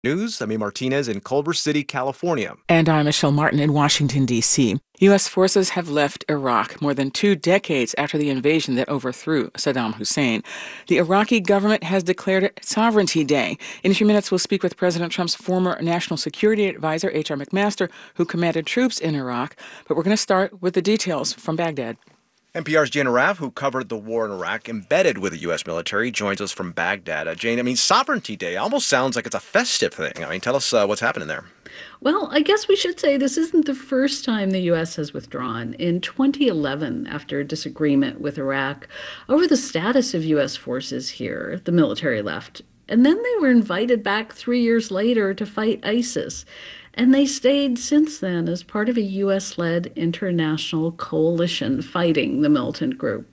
News, I'm Martinez in Culver City, California. And I'm Michelle Martin in Washington, D.C. U.S. forces have left Iraq more than 2 decades after the invasion that overthrew Saddam Hussein. The Iraqi government has declared it Sovereignty Day. In a few minutes, we'll speak with President Trump's former National Security Advisor, H.R. McMaster, who commanded troops in Iraq. But we're going to start with the details from Baghdad. NPR's Jane Arraf, who covered the war in Iraq, embedded with the U.S. military, joins us from Baghdad. Jane, Sovereignty Day almost sounds like it's a festive thing. Tell us what's happening there. Well, I guess we should say this isn't the first time the U.S. has withdrawn. In 2011, after a disagreement with Iraq over the status of U.S. forces here, the military left. And then they were invited back 3 years later to fight ISIS. And they stayed since then as part of a U.S.-led international coalition fighting the militant group.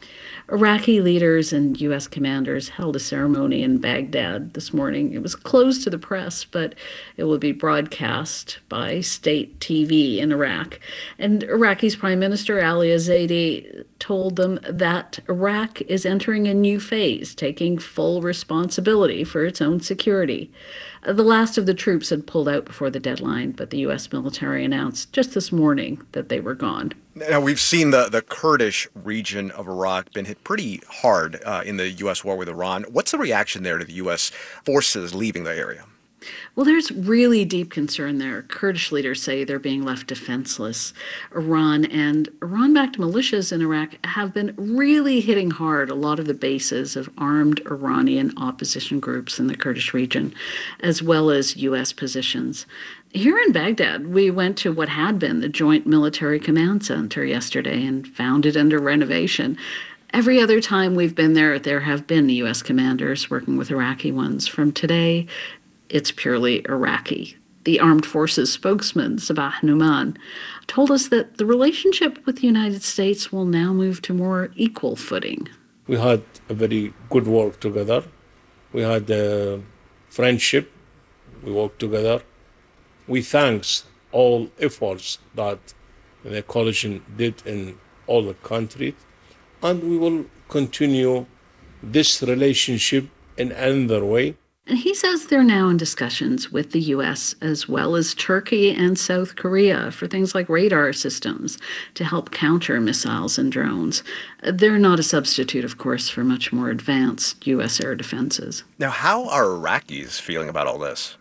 Iraqi leaders and U.S. commanders held a ceremony in Baghdad this morning. It was closed to the press, but it will be broadcast by state TV in Iraq. And Iraqi's Prime Minister Ali Zaidi told them that Iraq is entering a new phase, taking full responsibility for its own security. The last of the troops had pulled out before the deadline, but the U.S. military announced just this morning that they were gone. Now, we've seen the Kurdish region of Iraq been hit pretty hard in the U.S. war with Iran. What's the reaction there to the U.S. forces leaving the area? Well, there's really deep concern there. Kurdish leaders say they're being left defenseless. Iran and Iran-backed militias in Iraq have been really hitting hard a lot of the bases of armed Iranian opposition groups in the Kurdish region, as well as U.S. positions. Here in Baghdad, we went to what had been the Joint Military Command Center yesterday and found it under renovation. Every other time we've been there, there have been U.S. commanders working with Iraqi ones. From today, it's purely Iraqi. The Armed Forces spokesman, Sabah Numan, told us that the relationship with the United States will now move to more equal footing. We had a very good work together. We had a friendship. We worked together. We thanks all efforts that the coalition did in all the countries, and we will continue this relationship in another way. And he says they're now in discussions with the U.S. as well as Turkey and South Korea for things like radar systems to help counter missiles and drones. They're not a substitute, of course, for much more advanced U.S. air defenses. Now, how are Iraqis feeling about all this?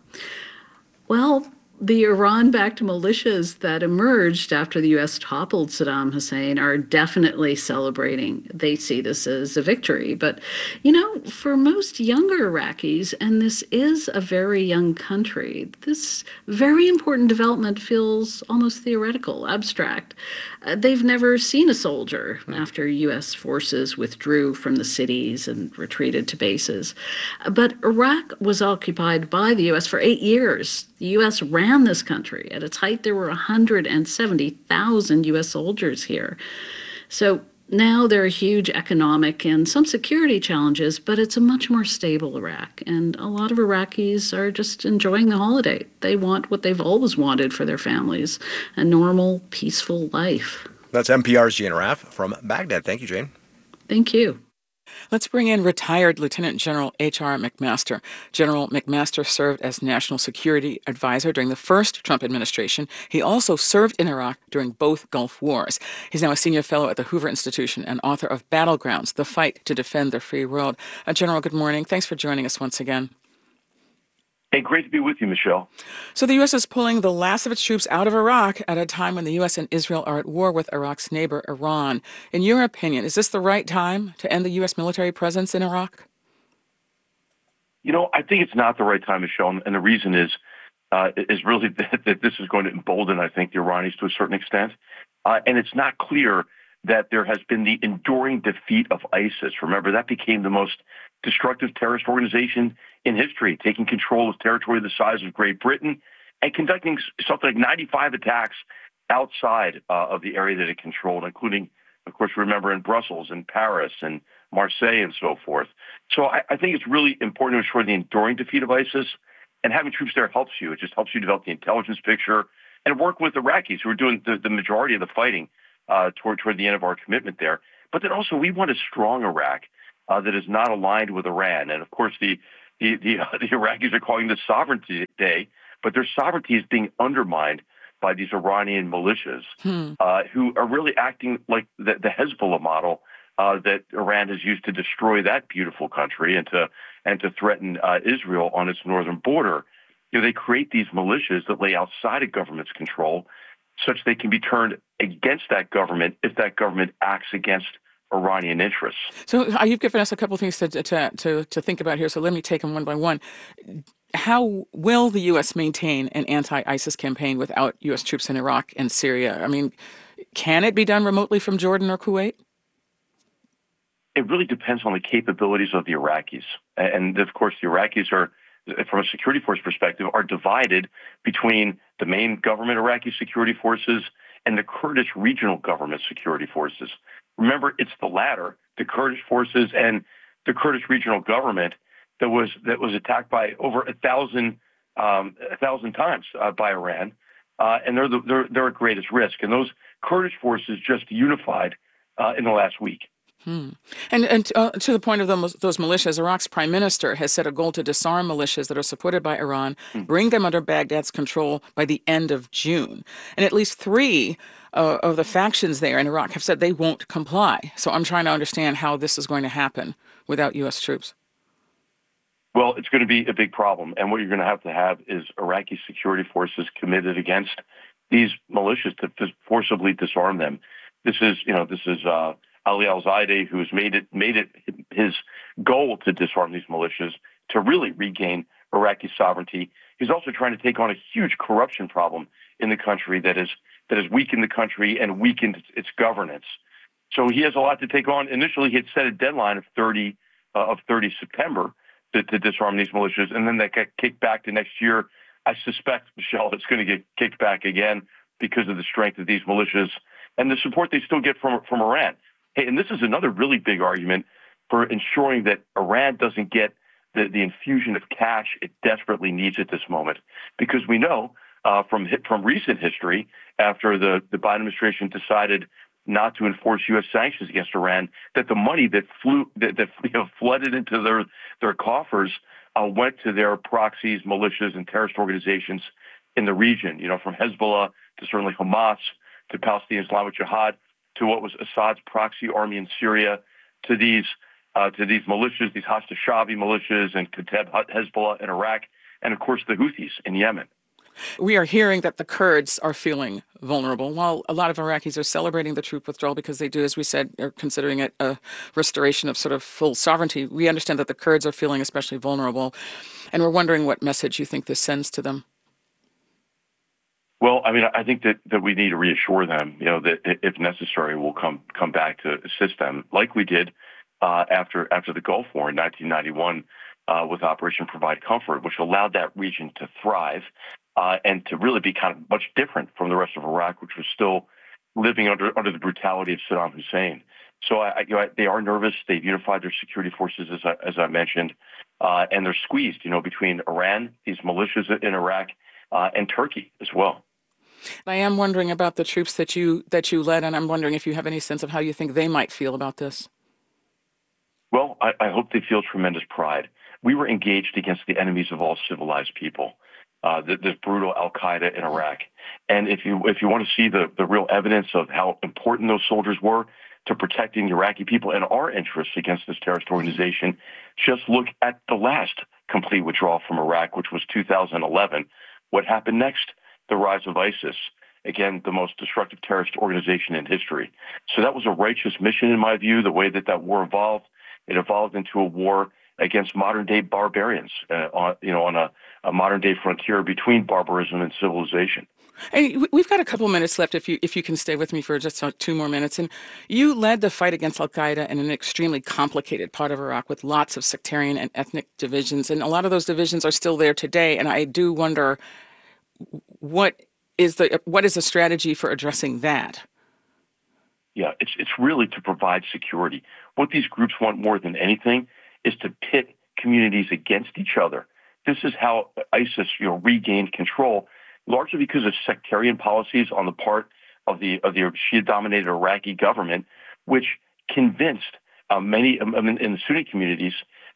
Well, the Iran-backed militias that emerged after the U.S. toppled Saddam Hussein are definitely celebrating. They see this as a victory. But, for most younger Iraqis, and this is a very young country, this very important development feels almost theoretical, abstract. They've never seen a soldier after U.S. forces withdrew from the cities and retreated to bases. But Iraq was occupied by the U.S. for 8 years. The U.S. ran this country. At its height, there were 170,000 U.S. soldiers here. So now there are huge economic and some security challenges, but it's a much more stable Iraq. And a lot of Iraqis are just enjoying the holiday. They want what they've always wanted for their families, a normal, peaceful life. That's NPR's Jane Arraf from Baghdad. Thank you, Jane. Thank you. Let's bring in retired Lieutenant General H.R. McMaster. General McMaster served as National Security Advisor during the first Trump administration. He also served in Iraq during both Gulf Wars. He's now a senior fellow at the Hoover Institution and author of Battlegrounds, The Fight to Defend the Free World. General, good morning. Thanks for joining us once again. Hey, great to be with you, Michelle. So the U.S. is pulling the last of its troops out of Iraq at a time when the U.S. and Israel are at war with Iraq's neighbor, Iran. In your opinion, is this the right time to end the U.S. military presence in Iraq? I think it's not the right time, Michelle, and the reason is really that this is going to embolden, I think, the Iranis to a certain extent. And it's not clear that there has been the enduring defeat of ISIS. Remember, that became the most destructive terrorist organization in history, taking control of territory the size of Great Britain and conducting something like 95 attacks outside of the area that it controlled, including, of course, remember, in Brussels and Paris and Marseille and so forth. So I think it's really important to ensure the enduring defeat of ISIS, and having troops there helps you. It just helps you develop the intelligence picture and work with Iraqis who are doing the majority of the fighting toward the end of our commitment there. But then also we want a strong Iraq that is not aligned with Iran. And of course, the the Iraqis are calling this Sovereignty Day, but their sovereignty is being undermined by these Iranian militias who are really acting like the Hezbollah model that Iran has used to destroy that beautiful country and to threaten Israel on its northern border. They create these militias that lay outside of government's control, such they can be turned against that government if that government acts against Iranian interests. So you've given us a couple of things to think about here. So let me take them one by one. How will the U.S. maintain an anti-ISIS campaign without U.S. troops in Iraq and Syria? I mean, can it be done remotely from Jordan or Kuwait? It really depends on the capabilities of the Iraqis. And of course, the Iraqis are, from a security force perspective, are divided between the main government Iraqi security forces and the Kurdish regional government security forces. Remember, it's the latter, the Kurdish forces and the Kurdish regional government, that was attacked by over 1,000 times by Iran, and they're at greatest risk. And those Kurdish forces just unified in the last week. And to the point of those militias, Iraq's prime minister has set a goal to disarm militias that are supported by Iran, bring them under Baghdad's control by the end of June. And at least three of the factions there in Iraq have said they won't comply. So I'm trying to understand how this is going to happen without U.S. troops. Well, it's going to be a big problem. And what you're going to have is Iraqi security forces committed against these militias to forcibly disarm them. This is Ali al-Zaidi, who has made it his goal to disarm these militias, to really regain Iraqi sovereignty. He's also trying to take on a huge corruption problem in the country that has weakened the country and weakened its governance. So he has a lot to take on. Initially, he had set a deadline of 30 September to disarm these militias, and then that got kicked back to next year. I suspect, Michelle, it's going to get kicked back again because of the strength of these militias and the support they still get from Iran. Hey, and this is another really big argument for ensuring that Iran doesn't get the infusion of cash it desperately needs at this moment, because we know from recent history, after the Biden administration decided not to enforce U.S. sanctions against Iran, that the money that flooded into their coffers went to their proxies, militias, and terrorist organizations in the region. From Hezbollah to certainly Hamas to Palestinian Islamic Jihad to what was Assad's proxy army in Syria to these militias, these Hashd al-Shaabi militias and Kata'ib Hezbollah in Iraq, and of course the Houthis in Yemen. We are hearing that the Kurds are feeling vulnerable. While a lot of Iraqis are celebrating the troop withdrawal because they do, as we said, are considering it a restoration of sort of full sovereignty, we understand that the Kurds are feeling especially vulnerable. And we're wondering what message you think this sends to them. Well, I mean, I think that we need to reassure them, that if necessary, we'll come back to assist them, like we did after the Gulf War in 1991 with Operation Provide Comfort, which allowed that region to thrive. And to really be kind of much different from the rest of Iraq, which was still living under the brutality of Saddam Hussein. So they are nervous. They've unified their security forces, as I mentioned, and they're squeezed, between Iran, these militias in Iraq, and Turkey as well. I am wondering about the troops that you led, and I'm wondering if you have any sense of how you think they might feel about this. Well, I hope they feel tremendous pride. We were engaged against the enemies of all civilized people. This brutal al-Qaeda in Iraq. And if you want to see the real evidence of how important those soldiers were to protecting the Iraqi people and our interests against this terrorist organization, just look at the last complete withdrawal from Iraq, which was 2011. What happened next? The rise of ISIS. Again, the most destructive terrorist organization in history. So that was a righteous mission, in my view, the way that war evolved. It evolved into a war against modern-day barbarians on a modern-day frontier between barbarism and civilization. And we've got a couple minutes left if you can stay with me for just 2 more minutes. And you led the fight against al-Qaeda in an extremely complicated part of Iraq with lots of sectarian and ethnic divisions. And a lot of those divisions are still there today. And I do wonder, what is the strategy for addressing that? Yeah, it's really to provide security. What these groups want more than anything is to pit communities against each other. This is how ISIS, regained control, largely because of sectarian policies on the part of the Shia-dominated Iraqi government, which convinced many in the Sunni communities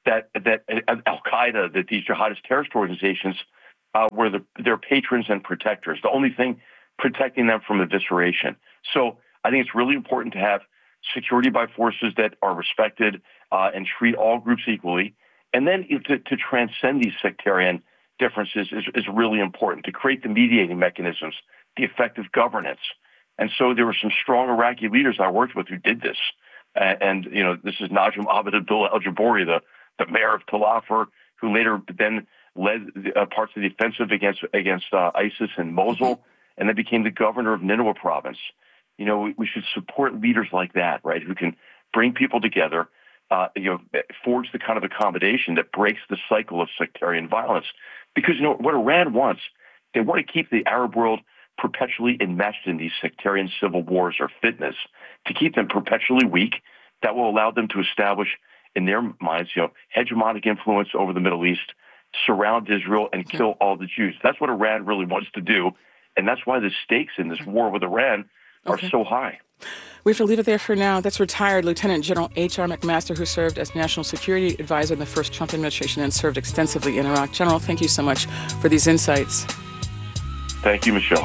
that Al Qaeda, that these jihadist terrorist organizations were their patrons and protectors, the only thing protecting them from evisceration. So I think it's really important to have security by forces that are respected and treat all groups equally. And then to transcend these sectarian differences is really important, to create the mediating mechanisms, the effective governance. And so there were some strong Iraqi leaders I worked with who did this. And this is Najm Abed Abdullah al-Jabouri, the mayor of Tel Afar, who later then led parts of the offensive against ISIS in Mosul, and then became the governor of Nineveh province. We should support leaders like that, right, who can bring people together, forge the kind of accommodation that breaks the cycle of sectarian violence. Because, what Iran wants, they want to keep the Arab world perpetually enmeshed in these sectarian civil wars or fitnas, to keep them perpetually weak. That will allow them to establish, in their minds, hegemonic influence over the Middle East, surround Israel, and kill all the Jews. That's what Iran really wants to do. And that's why the stakes in this war with Iran are so high. We have to leave it there for now. That's retired Lieutenant General H.R. McMaster, who served as National Security Advisor in the first Trump administration and served extensively in Iraq. General, thank you so much for these insights. Thank you, Michelle.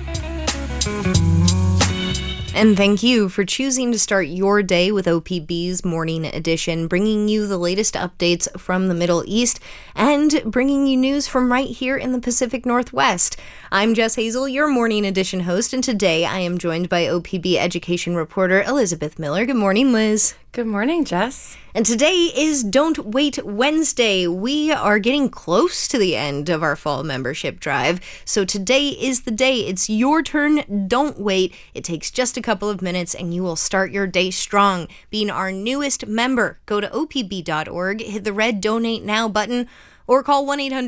And thank you for choosing to start your day with OPB's Morning Edition, bringing you the latest updates from the Middle East and bringing you news from right here in the Pacific Northwest. I'm Jess Hazel, your Morning Edition host, and today I am joined by OPB education reporter Elizabeth Miller. Good morning, Liz. Good morning, Jess. And today is Don't Wait Wednesday. We are getting close to the end of our fall membership drive. So today is the day. It's your turn. Don't wait. It takes just a couple of minutes and you will start your day strong. Being our newest member, go to opb.org, hit the red Donate Now button, or call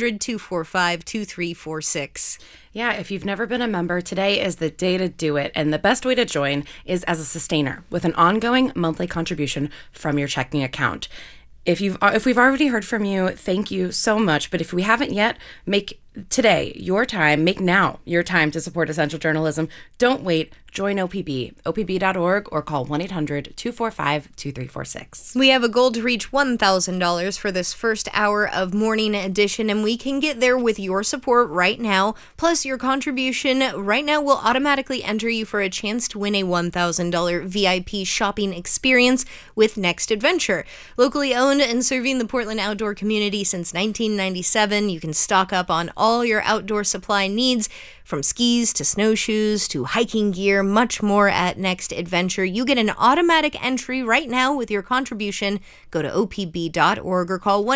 1-800-245-2346. Yeah, if you've never been a member, today is the day to do it. And the best way to join is as a sustainer with an ongoing monthly contribution from your checking account. If we've already heard from you, thank you so much. But if we haven't yet, make today your time, make now your time to support essential journalism. Don't wait. Join OPB, opb.org, or call 1-800-245-2346. We have a goal to reach $1,000 for this first hour of Morning Edition, and we can get there with your support right now. Plus, your contribution right now will automatically enter you for a chance to win a $1,000 VIP shopping experience with Next Adventure. Locally owned and serving the Portland outdoor community since 1997, you can stock up on all your outdoor supply needs, from skis to snowshoes to hiking gear, much more at Next Adventure. You get an automatic entry right now with your contribution. Go to opb.org or call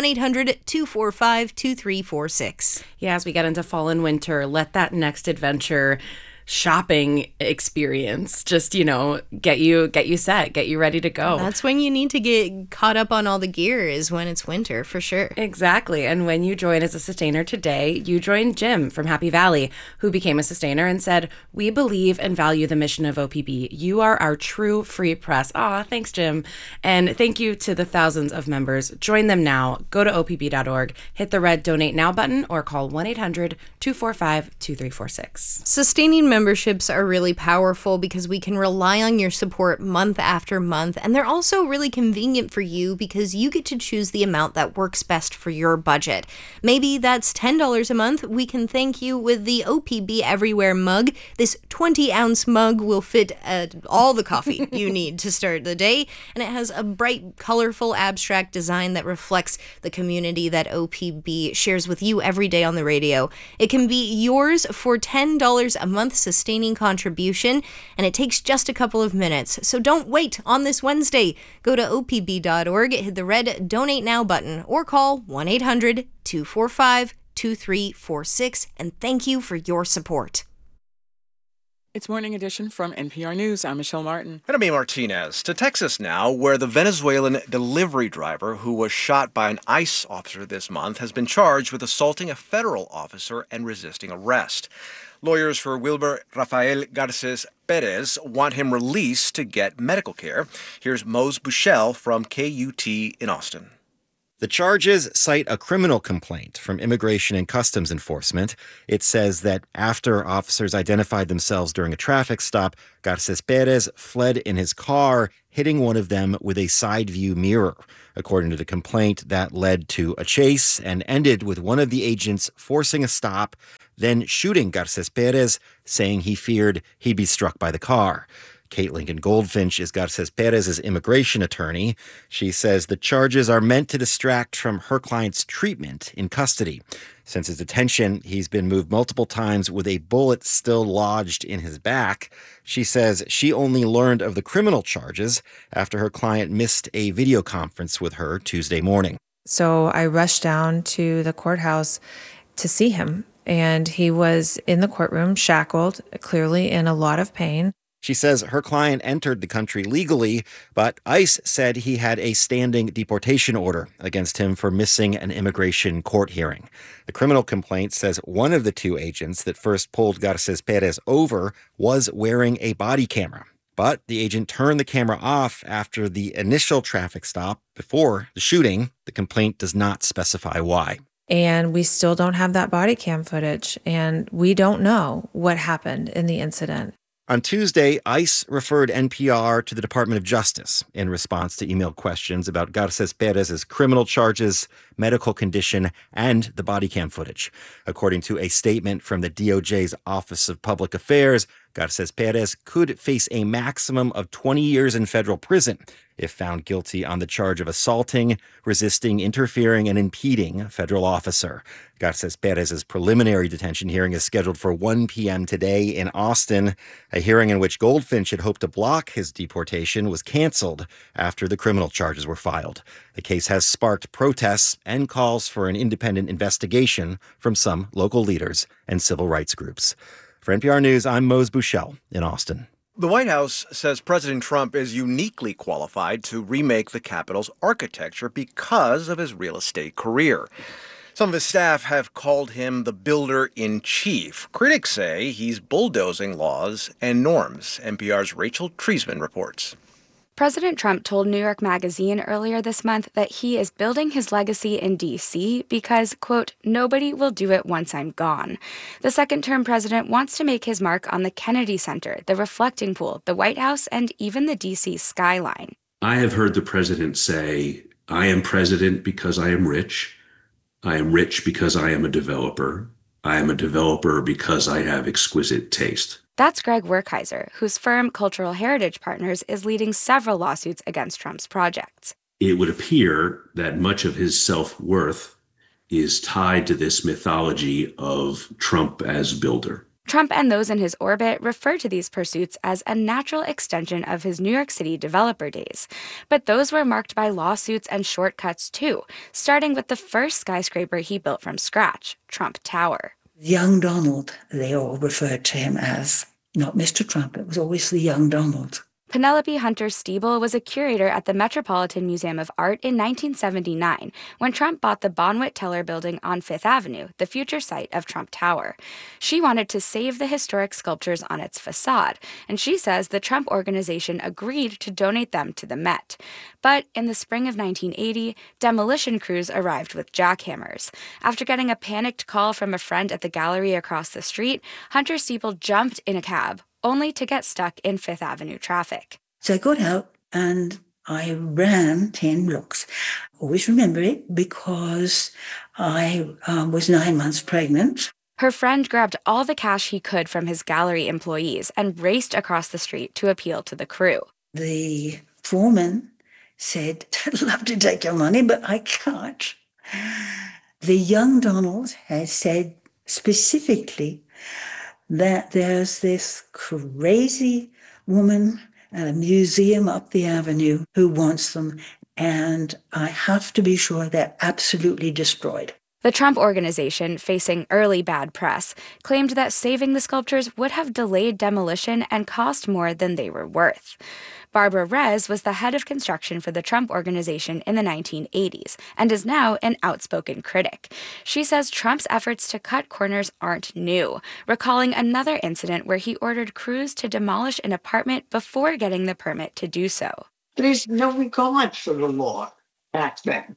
1-800-245-2346. Yeah, as we get into fall and winter, let that Next Adventure shopping experience just, get you set, get you ready to go. That's when you need to get caught up on all the gear, is when it's winter, for sure. Exactly. And when you join as a sustainer today, you join Jim from Happy Valley, who became a sustainer and said, "We believe and value the mission of OPB. You are our true free press." Aw, thanks, Jim. And thank you to the thousands of members. Join them now. Go to opb.org, hit the red Donate Now button, or call 1-800-245-2346. Sustaining memberships are really powerful because we can rely on your support month after month, and they're also really convenient for you because you get to choose the amount that works best for your budget. Maybe that's $10 a month. We can thank you with the OPB Everywhere mug. This 20-ounce mug will fit all the coffee you need to start the day, and it has a bright, colorful, abstract design that reflects the community that OPB shares with you every day on the radio. It can be yours for $10 a month sustaining contribution, and it takes just a couple of minutes. So don't wait on this Wednesday. Go to opb.org, hit the red Donate Now button, or call 1-800-245-2346, and thank you for your support. It's Morning Edition from NPR News. I'm Michelle Martin. And I'm Amy Martinez. To Texas now, where the Venezuelan delivery driver who was shot by an ICE officer this month has been charged with assaulting a federal officer and resisting arrest. Lawyers for Wilber Rafael Garces Perez want him released to get medical care. Here's Mose Bushell from KUT in Austin. The charges cite a criminal complaint from Immigration and Customs Enforcement. It says that after officers identified themselves during a traffic stop, Garces Perez fled in his car, hitting one of them with a side view mirror. According to the complaint, that led to a chase and ended with one of the agents forcing a stop, then shooting Garces Perez, saying he feared he'd be struck by the car. Kate Lincoln Goldfinch is Garces Perez's immigration attorney. She says the charges are meant to distract from her client's treatment in custody. Since his detention, he's been moved multiple times with a bullet still lodged in his back. She says she only learned of the criminal charges after her client missed a video conference with her Tuesday morning. So I rushed down to the courthouse to see him, and he was in the courtroom, shackled, clearly in a lot of pain. She says her client entered the country legally, but ICE said he had a standing deportation order against him for missing an immigration court hearing. The criminal complaint says one of the two agents that first pulled Garces Perez over was wearing a body camera. But the agent turned the camera off after the initial traffic stop before the shooting. The complaint does not specify why. And we still don't have that body cam footage, and we don't know what happened in the incident. On Tuesday, ICE referred NPR to the Department of Justice in response to emailed questions about Garces Perez's criminal charges, medical condition, and the body cam footage. According to a statement from the DOJ's Office of Public Affairs, Garces Perez could face a maximum of 20 years in federal prison if found guilty on the charge of assaulting, resisting, interfering, and impeding a federal officer. Garces Perez's preliminary detention hearing is scheduled for 1 p.m. today in Austin. A hearing in which Goldfinch had hoped to block his deportation was canceled after the criminal charges were filed. The case has sparked protests and calls for an independent investigation from some local leaders and civil rights groups. For NPR News, I'm Mose Buchel in Austin. The White House says President Trump is uniquely qualified to remake the Capitol's architecture because of his real estate career. Some of his staff have called him the builder-in-chief. Critics say he's bulldozing laws and norms. NPR's Rachel Treisman reports. President Trump told New York Magazine earlier this month that he is building his legacy in D.C. because, quote, nobody will do it once I'm gone. The second-term president wants to make his mark on the Kennedy Center, the Reflecting Pool, the White House, and even the D.C. skyline. I have heard the president say, I am president because I am rich. I am rich because I am a developer. I am a developer because I have exquisite taste. That's Greg Werkheiser, whose firm Cultural Heritage Partners is leading several lawsuits against Trump's projects. It would appear that much of his self-worth is tied to this mythology of Trump as builder. Trump and those in his orbit refer to these pursuits as a natural extension of his New York City developer days. But those were marked by lawsuits and shortcuts too, starting with the first skyscraper he built from scratch, Trump Tower. Young Donald, they all referred to him as, not Mr. Trump, it was always the young Donald. Penelope Hunter Stiebel was a curator at the Metropolitan Museum of Art in 1979 when Trump bought the Bonwit Teller building on Fifth Avenue, the future site of Trump Tower. She wanted to save the historic sculptures on its facade, and she says the Trump Organization agreed to donate them to the Met. But in the spring of 1980, demolition crews arrived with jackhammers. After getting a panicked call from a friend at the gallery across the street, Hunter Stiebel jumped in a cab, only to get stuck in Fifth Avenue traffic. So I got out and I ran 10 blocks. Always remember it because I was 9 months pregnant. Her friend grabbed all the cash he could from his gallery employees and raced across the street to appeal to the crew. The foreman said, I'd love to take your money, but I can't. The young Donald has said specifically that there's this crazy woman at a museum up the avenue who wants them, and I have to be sure they're absolutely destroyed. The Trump Organization, facing early bad press, claimed that saving the sculptures would have delayed demolition and cost more than they were worth. Barbara Rez was the head of construction for the Trump Organization in the 1980s and is now an outspoken critic. She says Trump's efforts to cut corners aren't new, recalling another incident where he ordered crews to demolish an apartment before getting the permit to do so. There's no regard for the law back then.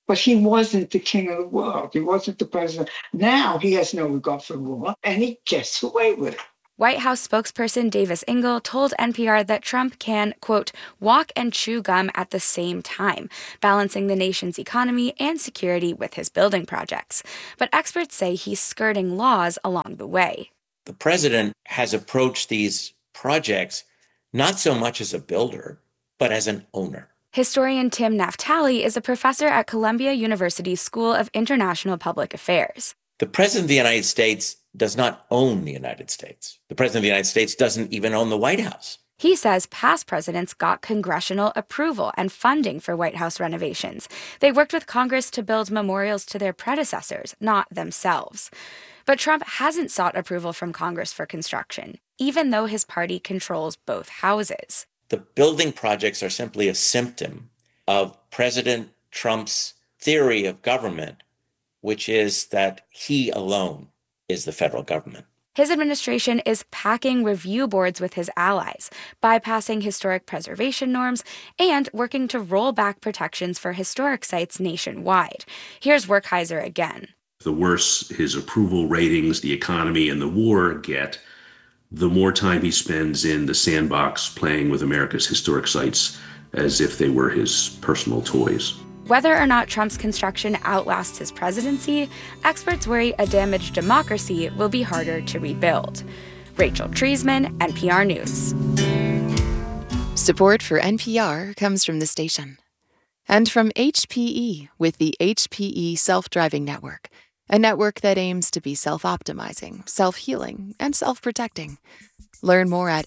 But he wasn't the king of the world. He wasn't the president. Now he has no regard for law, and he gets away with it. White House spokesperson Davis Ingle told NPR that Trump can, quote, walk and chew gum at the same time, balancing the nation's economy and security with his building projects. But experts say he's skirting laws along the way. The president has approached these projects not so much as a builder, but as an owner. Historian Tim Naftali is a professor at Columbia University's School of International Public Affairs. The president of the United States does not own the United States. The president of the United States doesn't even own the White House. He says past presidents got congressional approval and funding for White House renovations. They worked with Congress to build memorials to their predecessors, not themselves. But Trump hasn't sought approval from Congress for construction, even though his party controls both houses. The building projects are simply a symptom of President Trump's theory of government, which is that he alone is the federal government. His administration is packing review boards with his allies, bypassing historic preservation norms, and working to roll back protections for historic sites nationwide. Here's Werkheiser again. The worse his approval ratings, the economy, and the war get, the more time he spends in the sandbox playing with America's historic sites as if they were his personal toys. Whether or not Trump's construction outlasts his presidency, experts worry a damaged democracy will be harder to rebuild. Rachel Treisman, NPR News. Support for NPR comes from the station. And from HPE with the HPE Self-Driving Network, a network that aims to be self-optimizing, self-healing, and self-protecting. Learn more at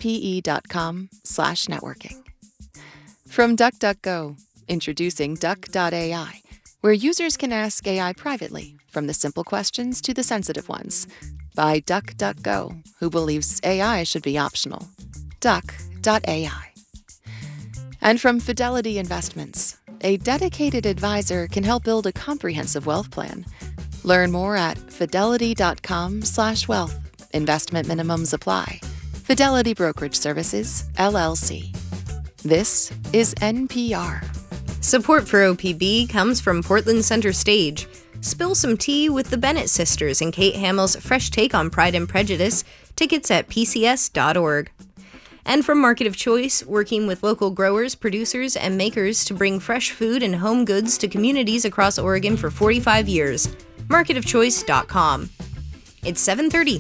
hpe.com/networking. From DuckDuckGo, introducing Duck.ai, where users can ask AI privately, from the simple questions to the sensitive ones. By DuckDuckGo, who believes AI should be optional. Duck.ai. And from Fidelity Investments, a dedicated advisor can help build a comprehensive wealth plan. Learn more at fidelity.com/wealth. Investment minimums apply. Fidelity Brokerage Services, LLC. This is NPR. Support for OPB comes from Portland Center Stage. Spill some tea with the Bennett sisters and Kate Hamill's fresh take on Pride and Prejudice. Tickets at pcs.org. And from Market of Choice, working with local growers, producers, and makers to bring fresh food and home goods to communities across Oregon for 45 years. marketofchoice.com. It's 7:30.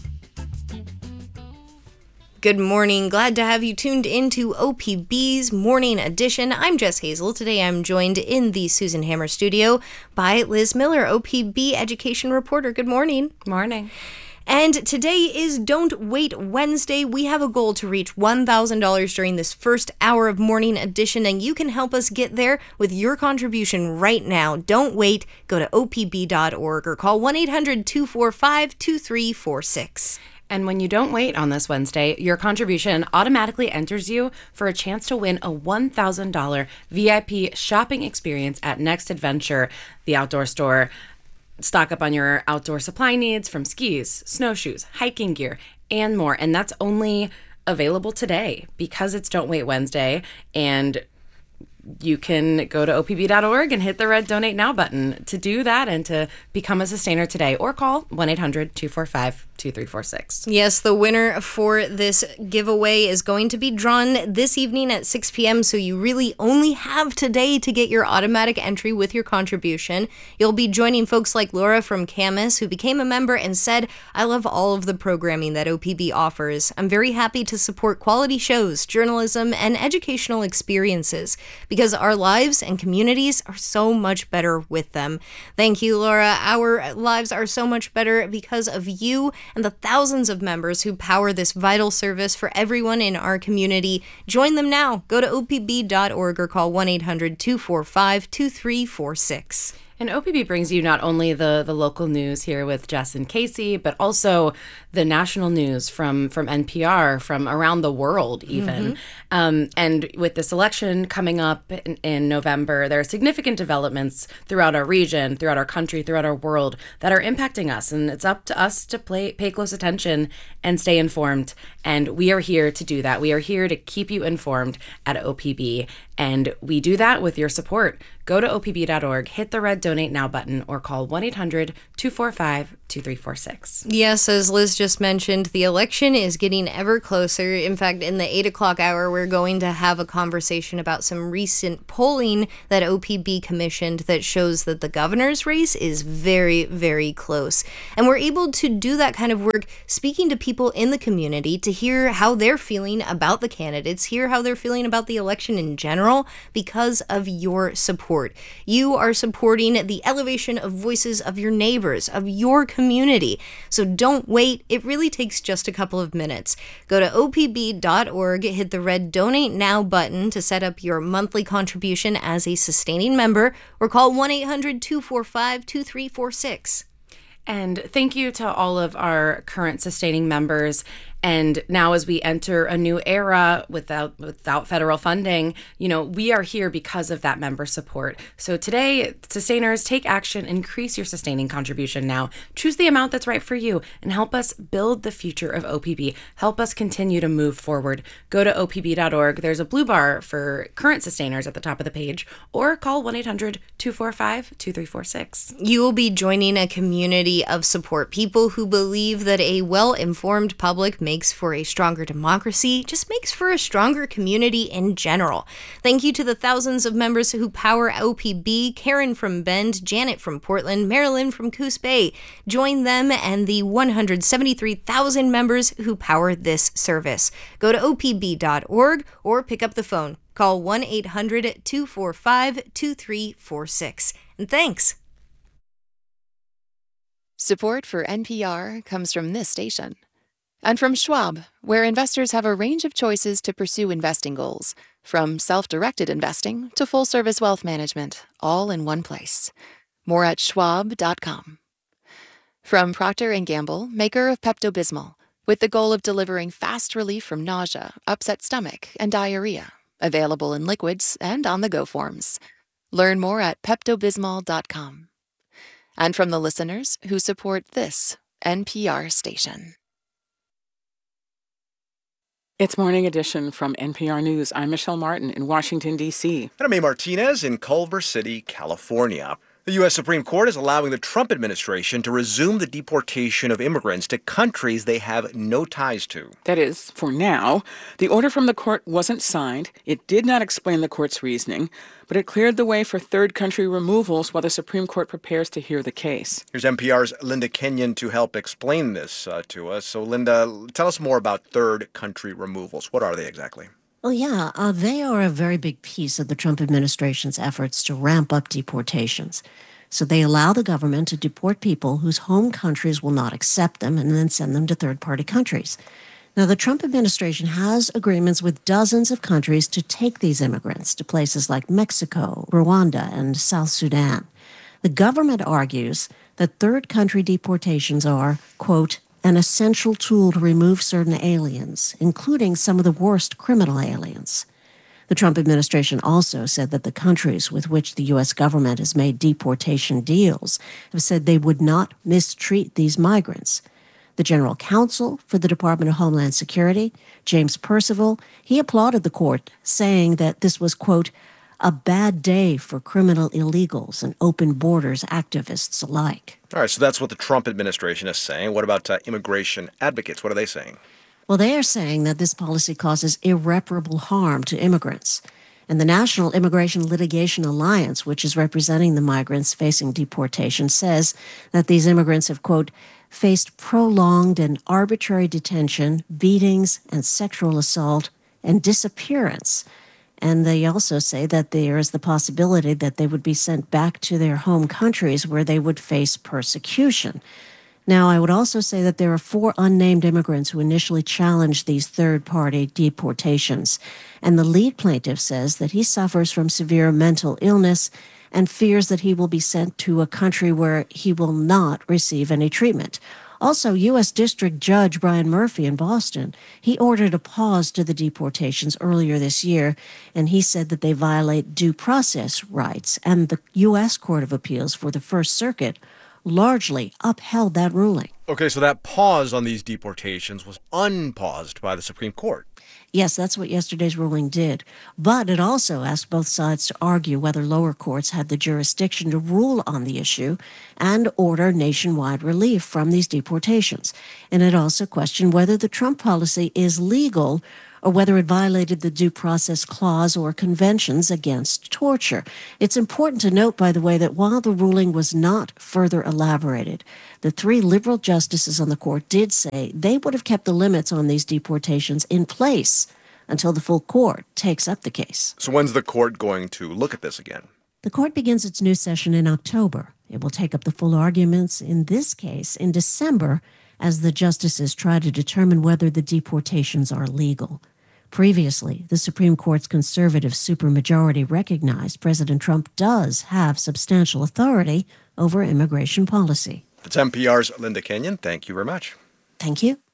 Good morning. Glad to have you tuned into OPB's Morning Edition. I'm Jess Hazel. Today I'm joined in the Susan Hammer studio by Liz Miller, OPB education reporter. Good morning. Morning. And today is Don't Wait Wednesday. We have a goal to reach $1,000 during this first hour of Morning Edition, and you can help us get there with your contribution right now. Don't wait. Go to opb.org or call 1-800-245-2346. And when you don't wait on this Wednesday, your contribution automatically enters you for a chance to win a $1,000 VIP shopping experience at Next Adventure, the outdoor store. Stock up on your outdoor supply needs from skis, snowshoes, hiking gear, and more. And that's only available today because it's Don't Wait Wednesday. And you can go to opb.org and hit the red Donate Now button to do that and to become a sustainer today, or call 1-800-245-2346. Yes, the winner for this giveaway is going to be drawn this evening at 6 p.m., so you really only have today to get your automatic entry with your contribution. You'll be joining folks like Laura from Camas, who became a member and said, "I love all of the programming that OPB offers. I'm very happy to support quality shows, journalism, and educational experiences, because our lives and communities are so much better with them." Thank you, Laura. Our lives are so much better because of you and the thousands of members who power this vital service for everyone in our community. Join them now. Go to opb.org or call 1-800-245-2346. And OPB brings you not only the local news here with Jess and Casey, but also the national news from NPR, from around the world even. And with this election coming up in November, there are significant developments throughout our region, throughout our country, throughout our world that are impacting us. And it's up to us to pay close attention and stay informed. And we are here to do that. We are here to keep you informed at OPB. And we do that with your support. Go to opb.org, hit the red Donate Now button, or call 1-800-245-2346. Yes, as Liz just mentioned, the election is getting ever closer. In fact, in the 8 o'clock hour, we're going to have a conversation about some recent polling that OPB commissioned that shows that the governor's race is very, very close. And we're able to do that kind of work speaking to people in the community to hear how they're feeling about the candidates, hear how they're feeling about the election in general because of your support. You are supporting the elevation of voices of your neighbors, of your community. So don't wait. It really takes just a couple of minutes. Go to opb.org, hit the red Donate Now button to set up your monthly contribution as a sustaining member, or call 1-800-245-2346. And thank you to all of our current sustaining members. And now as we enter a new era without federal funding, we are here because of that member support. So today, sustainers, take action, increase your sustaining contribution now. Choose the amount that's right for you and help us build the future of OPB. Help us continue to move forward. Go to opb.org. There's a blue bar for current sustainers at the top of the page, or call 1-800-245-2346. You will be joining a community of support, people who believe that a well-informed public makes for a stronger democracy, just makes for a stronger community in general. Thank you to the thousands of members who power OPB, Karen from Bend, Janet from Portland, Marilyn from Coos Bay. Join them and the 173,000 members who power this service. Go to opb.org or pick up the phone. Call 1-800-245-2346. And thanks. Support for NPR comes from this station. And from Schwab, where investors have a range of choices to pursue investing goals, from self-directed investing to full-service wealth management, all in one place. More at schwab.com. From Procter & Gamble, maker of Pepto-Bismol, with the goal of delivering fast relief from nausea, upset stomach, and diarrhea. Available in liquids and on-the-go forms. Learn more at peptobismol.com. And from the listeners who support this NPR station. It's Morning Edition from NPR News. I'm Michelle Martin in Washington, D.C. And I'm A. Martinez in Culver City, California. The U.S. Supreme Court is allowing the Trump administration to resume the deportation of immigrants to countries they have no ties to. That is, for now. The order from the court wasn't signed. It did not explain the court's reasoning, but it cleared the way for third country removals while the Supreme Court prepares to hear the case. Here's NPR's Linda Kenyon to help explain this to us. So, Linda, tell us more about third country removals. What are they exactly? Well, yeah, they are a very big piece of the Trump administration's efforts to ramp up deportations. So they allow the government to deport people whose home countries will not accept them and then send them to third-party countries. Now, the Trump administration has agreements with dozens of countries to take these immigrants to places like Mexico, Rwanda, and South Sudan. The government argues that third country deportations are, quote, an essential tool to remove certain aliens, including some of the worst criminal aliens. The Trump administration also said that the countries with which the U.S. government has made deportation deals have said they would not mistreat these migrants. The general counsel for the Department of Homeland Security, James Percival, he applauded the court, saying that this was, quote, a bad day for criminal illegals and open borders activists alike. All right, so that's what the Trump administration is saying. What about immigration advocates? What are they saying? Well, they are saying that this policy causes irreparable harm to immigrants. And the National Immigration Litigation Alliance, which is representing the migrants facing deportation, says that these immigrants have, quote, faced prolonged and arbitrary detention, beatings, and sexual assault, and disappearance. And they also say that there is the possibility that they would be sent back to their home countries where they would face persecution. Now, I would also say that there are 4 unnamed immigrants who initially challenged these third-party deportations. And the lead plaintiff says that he suffers from severe mental illness and fears that he will be sent to a country where he will not receive any treatment. Also, U.S. District Judge Brian Murphy in Boston, he ordered a pause to the deportations earlier this year, and he said that they violate due process rights. And the U.S. Court of Appeals for the First Circuit largely upheld that ruling. Okay, so that pause on these deportations was unpaused by the Supreme Court. Yes, that's what yesterday's ruling did. But it also asked both sides to argue whether lower courts had the jurisdiction to rule on the issue and order nationwide relief from these deportations. And it also questioned whether the Trump policy is legal or whether it violated the Due Process Clause or conventions against torture. It's important to note, by the way, that while the ruling was not further elaborated, the 3 liberal justices on the court did say they would have kept the limits on these deportations in place until the full court takes up the case. So when's the court going to look at this again? The court begins its new session in October. It will take up the full arguments in this case in December as the justices try to determine whether the deportations are legal. Previously, the Supreme Court's conservative supermajority recognized President Trump does have substantial authority over immigration policy. It's NPR's Linda Kenyon. Thank you very much. Thank you.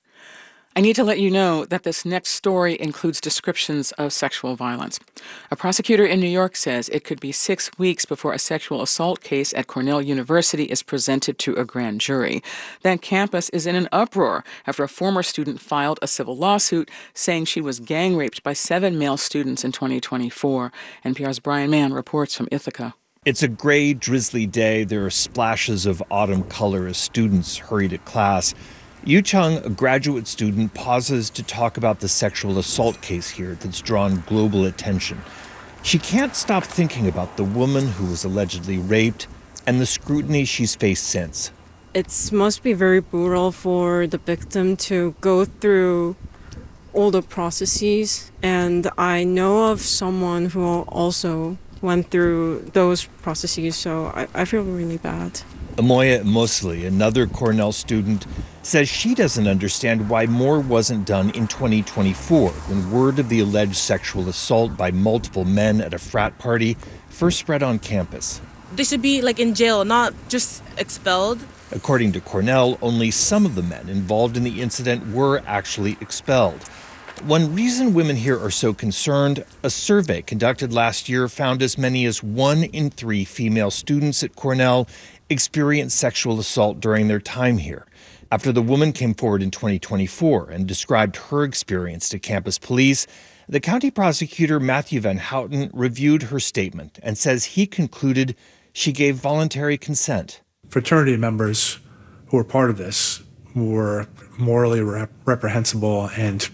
I need to let you know that this next story includes descriptions of sexual violence. A prosecutor in New York says it could be 6 weeks before a sexual assault case at Cornell University is presented to a grand jury. That campus is in an uproar after a former student filed a civil lawsuit saying she was gang raped by 7 male students in 2024. NPR's Brian Mann reports from Ithaca. It's a gray, drizzly day. There are splashes of autumn color as students hurry to class. Yu Chung, a graduate student, pauses to talk about the sexual assault case here that's drawn global attention. She can't stop thinking about the woman who was allegedly raped and the scrutiny she's faced since. It must be very brutal for the victim to go through all the processes, and I know of someone who also went through those processes, so I feel really bad. Amoya Mosley, another Cornell student, says she doesn't understand why more wasn't done in 2024 when word of the alleged sexual assault by multiple men at a frat party first spread on campus. They should be in jail, not just expelled. According to Cornell, only some of the men involved in the incident were actually expelled. One reason women here are so concerned, a survey conducted last year found as many as 1 in 3 female students at Cornell experienced sexual assault during their time here. After the woman came forward in 2024 and described her experience to campus police, the county prosecutor, Matthew Van Houten, reviewed her statement and says he concluded she gave voluntary consent. Fraternity members who were part of this were morally reprehensible, and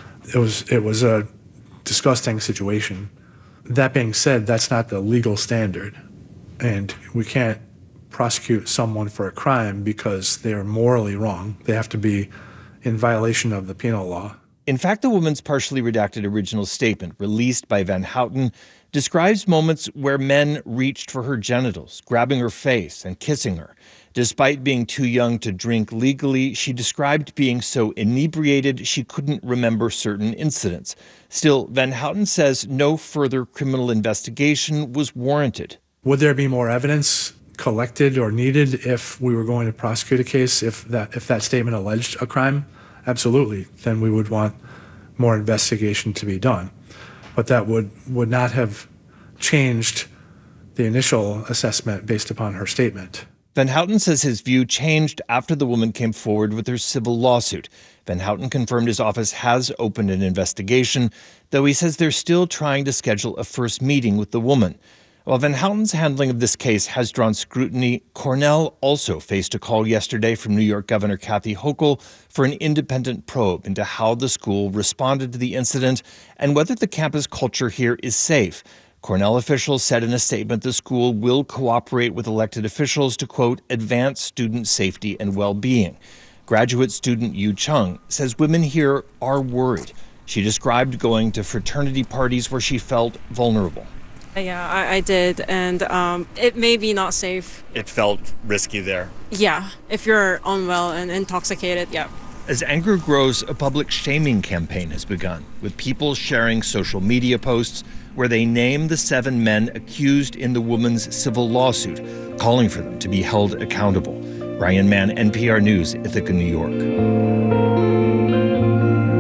it was a disgusting situation. That being said, that's not the legal standard, and we can't prosecute someone for a crime because they are morally wrong. They have to be in violation of the penal law. In fact, the woman's partially redacted original statement, released by Van Houten, describes moments where men reached for her genitals, grabbing her face and kissing her. Despite being too young to drink legally, she described being so inebriated she couldn't remember certain incidents. Still, Van Houten says no further criminal investigation was warranted. Would there be more evidence collected or needed if we were going to prosecute a case, if that statement alleged a crime? Absolutely. Then we would want more investigation to be done. But that would not have changed the initial assessment based upon her statement. Van Houten says his view changed after the woman came forward with her civil lawsuit. Van Houten confirmed his office has opened an investigation, though he says they're still trying to schedule a first meeting with the woman. While Van Houten's handling of this case has drawn scrutiny, Cornell also faced a call yesterday from New York Governor Kathy Hochul for an independent probe into how the school responded to the incident and whether the campus culture here is safe. Cornell officials said in a statement the school will cooperate with elected officials to, quote, advance student safety and well-being. Graduate student Yu Chung says women here are worried. She described going to fraternity parties where she felt vulnerable. Yeah, I did, and it may be not safe. It felt risky there. Yeah, if you're unwell and intoxicated, yeah. As anger grows, a public shaming campaign has begun, with people sharing social media posts where they name the 7 men accused in the woman's civil lawsuit, calling for them to be held accountable. Brian Mann, NPR News, Ithaca, New York.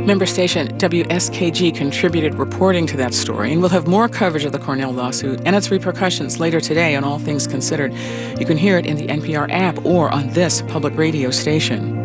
Member station WSKG contributed reporting to that story, and we'll have more coverage of the Cornell lawsuit and its repercussions later today on All Things Considered. You can hear it in the NPR app or on this public radio station.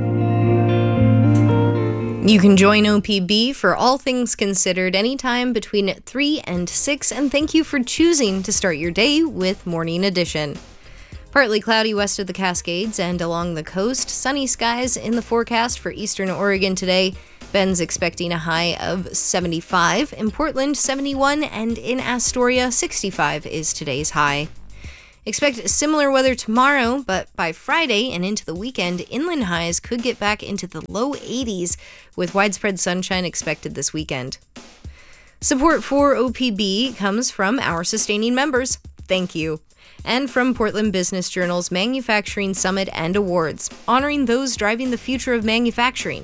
You can join OPB for All Things Considered anytime between 3 and 6, and thank you for choosing to start your day with Morning Edition. Partly cloudy west of the Cascades and along the coast. Sunny skies in the forecast for eastern Oregon today. Ben's expecting a high of 75. In Portland, 71. And in Astoria, 65 is today's high. Expect similar weather tomorrow, but by Friday and into the weekend, inland highs could get back into the low 80s with widespread sunshine expected this weekend. Support for OPB comes from our sustaining members. Thank you. And from Portland Business Journal's Manufacturing Summit and Awards, honoring those driving the future of manufacturing.